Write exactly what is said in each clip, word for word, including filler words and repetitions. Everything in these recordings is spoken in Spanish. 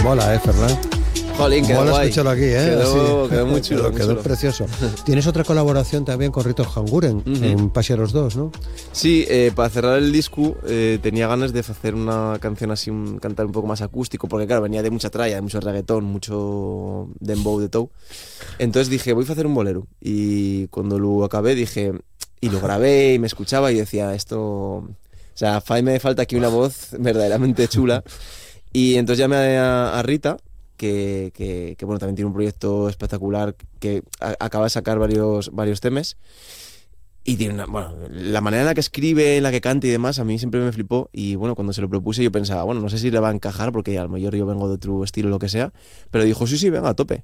mola, ¿eh, Fernán? Jolín, quedó mola guay. escucharlo aquí, ¿eh? Quedó, Sí. quedó muy chulo. Quedó, muy quedó chulo. precioso. Tienes otra colaboración también con Rito Hanguren, Uh-huh. en Paseros dos, ¿no? Sí, eh, para cerrar el disco eh, tenía ganas de hacer una canción así, un cantar un poco más acústico, porque claro, venía de mucha tralla, de mucho reggaetón, mucho dembow de todo. Entonces dije, voy a hacer un bolero. Y cuando lo acabé dije, y lo grabé y me escuchaba y decía, esto... O sea, Fai me falta aquí una voz verdaderamente chula. Y entonces llamé a, a Rita, que, que, que bueno, también tiene un proyecto espectacular, que a, acaba de sacar varios, varios temas. Y tiene una, bueno, la manera en la que escribe, en la que canta y demás, a mí siempre me flipó. Y bueno, cuando se lo propuse yo pensaba, bueno, no sé si le va a encajar, porque a lo mejor yo vengo de otro estilo o lo que sea. Pero dijo, sí, sí, venga, a tope.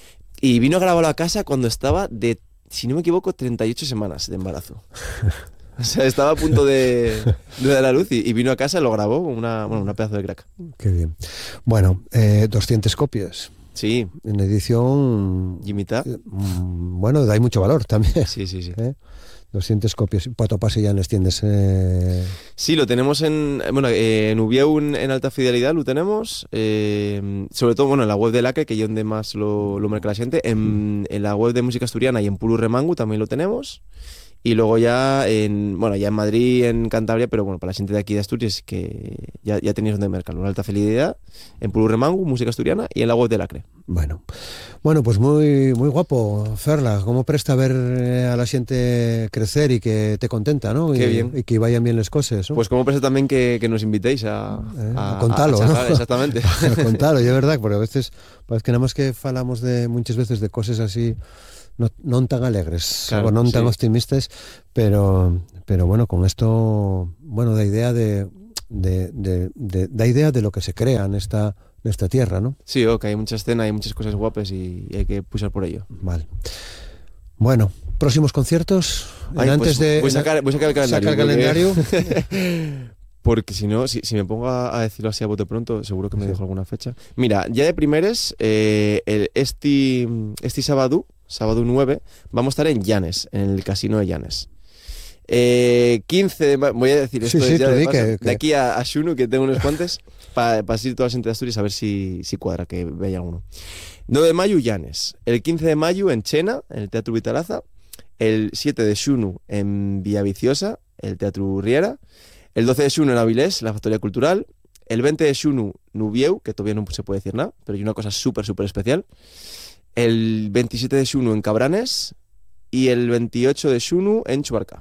Y vino a grabarlo a casa cuando estaba de, si no me equivoco, treinta y ocho semanas de embarazo. O sea, estaba a punto de, de dar a luz y, y vino a casa y lo grabó, una, bueno, una pedazo de crack. Qué bien. Bueno, eh, doscientas copias. Sí. En edición... ¿Limita? Eh, bueno, hay mucho valor también. Sí, sí, sí. ¿Eh? doscientas copias. Pato Pase ya en las tiendas. Eh... Sí, lo tenemos en, bueno, eh, en Ubieu en alta fidelidad, lo tenemos. Eh, sobre todo, bueno, en la web de Lacre, que es donde más lo, lo merca la gente. En, en la web de música asturiana y en Puru Remangu también lo tenemos. Y luego ya en, bueno, ya en Madrid, en Cantabria, pero bueno, para la gente de aquí de Asturias, que ya, ya tenéis donde mercarlo. En alta fidelidad, en Puru Remangu, música asturiana, y en la web de Lacre. Bueno, bueno, pues muy muy guapo, Ferla. Cómo presta ver a la gente crecer y que te contenta, ¿no? Qué y, bien. Y que vayan bien las cosas, ¿no? Pues como presta también que, que nos invitéis a, eh, a, a contarlo, a, a charlar, ¿no? Exactamente. A contarlo, y es verdad, porque a veces parece que nada más que falamos de muchas veces de cosas así no, non tan alegres, Claro, o non tan sí. optimistas, pero pero bueno, con esto, bueno, da idea de de, de, de da idea de lo que se crea en esta en esta tierra, ¿no? Sí, ok, hay mucha escena, hay muchas cosas guapas y, y hay que pulsar por ello. Vale. Bueno, próximos conciertos. Ay, antes pues de voy a sacar, voy a sacar el calendario. saca el calendario. Porque, porque si no, si, si me pongo a, a decirlo así a bote pronto, seguro que me Sí. dejo alguna fecha. Mira, ya de primeres, eh, el, este, este sábado, sábado nueve, vamos a estar en Llanes, en el casino de Llanes. Eh, quince de mayo, voy a decir esto Sí, sí, es ya tú de, di paso, que- de que- aquí a, a Xunu, que tengo unos cuantes, para pa ir toda la gente de Asturias a ver si, si cuadra, que vea alguno. nueve de mayo, Llanes. El quince de mayo, en Chena, en el Teatro Vitalaza. El siete de Xunu, en Villaviciosa, el Teatro Riera. El doce de Xunu, en Avilés, la Factoría Cultural. El veinte de Xunu, Nubieu, que todavía no se puede decir nada, pero hay una cosa súper, súper especial. El veintisiete de Xunu, en Cabranes. Y el veintiocho de Xunu, en Chubarca.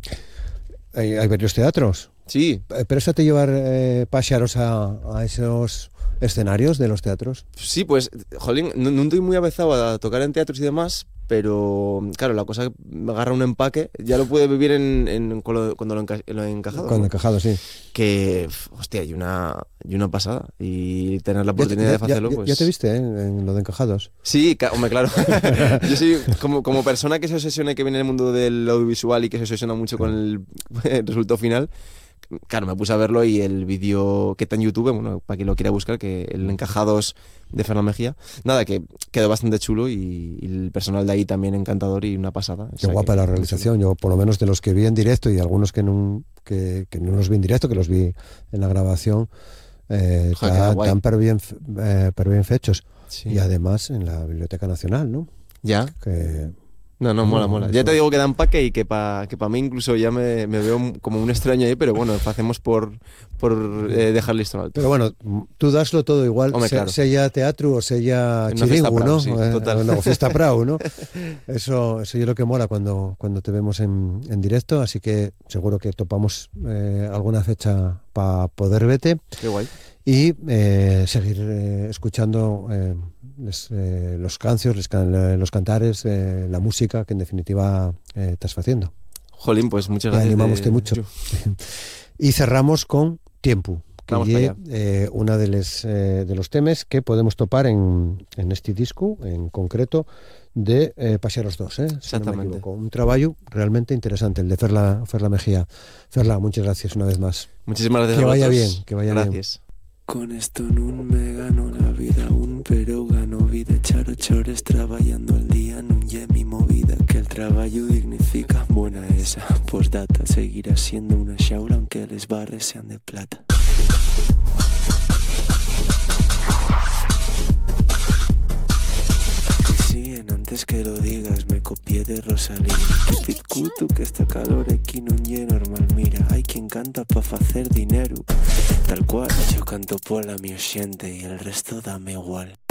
Hay, hay varios teatros. Sí, Eh, Préstate llevar eh, pasearos a, a esos escenarios de los teatros. sí, pues, jolín, no, no estoy muy avezado a tocar en teatros y demás, pero claro, la cosa me agarra un empaque, ya lo pude vivir en, en- cuando, lo, cuando lo, enca, lo he encajado. Con ¿no? encajado, sí. Que, f- hostia, y una, y una pasada. Y tener la Ya te, oportunidad ya- de hacerlo, ya- pues... ya te viste, ¿eh? En lo de encajados. Sí, ca- hombre, claro. Yo soy como, como persona que se obsesiona y que viene del mundo del audiovisual y que se obsesiona mucho con el, el resultado final. Claro, me puse a verlo y el vídeo que está en YouTube, bueno, para quien lo quiera buscar, que el Encajados de Fernán Mejía, nada, que quedó bastante chulo y, y el personal de ahí también encantador y una pasada. O Qué sea guapa que, la muy realización. Yo, por lo menos de los que vi en directo y algunos que no, que, que no los vi en directo, que los vi en la grabación, eh, Joder, queda tan, guay. tan pero bien, eh, pero bien fechos. chulo. Sí. Y además en la Biblioteca Nacional, ¿no? Ya. Que No, no, mola, No, mola. eso- Ya te digo que da empaque y que para que pa mí incluso ya me, me veo como un extraño ahí, pero bueno, hacemos por, por eh, dejar listo en alto. Pero bueno, tú daslo todo igual, Hombre, se, claro. sea teatro o sea En una fiesta chiringu, Prau, ¿no? sí, Eh, total. no, fiesta Prau, ¿no? Eso, eso yo lo que mola cuando, cuando te vemos en, en directo, así que seguro que topamos eh, alguna fecha para poder verte Qué guay. y eh, seguir eh, escuchando eh, les, eh, los cancios, les can- los cantares, eh, la música que en definitiva eh, estás haciendo. Jolín, pues muchas Te gracias. animamos de- te mucho. Y cerramos con Tiempo, que Vamos es para allá. eh, una de, les, eh, de los temas que podemos topar en, en este disco, en concreto, de eh, Paseros dos, ¿eh? Si no me Exactamente. equivoco. Un trabajo realmente interesante, el de Ferla, Ferla Mejía. Ferla, muchas gracias una vez más. Muchísimas gracias Que a vaya vosotros. bien, que vaya bien. Gracias. Con esto nun me gano la vida aún, pero gano vida echar ocho horas trabajando al día. Nun ye mi movida, que el trabajo dignifica. Buena esa, postdata, seguirá siendo una xaura aunque les barres sean de plata. que lo digas, me copié de Rosalía. Estic cuto que esta calor aquí non é normal. Mira, hai quen canta pa facer dinero. Tal cual, yo canto pola mi xente e el resto dame igual.